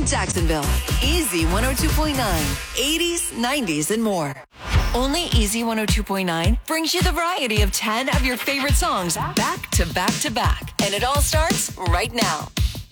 in Jacksonville. Easy 102.9, 80s, 90s, and more. Only Easy 102.9 brings you the variety of 10 of your favorite songs back to back to back. And it all starts right now.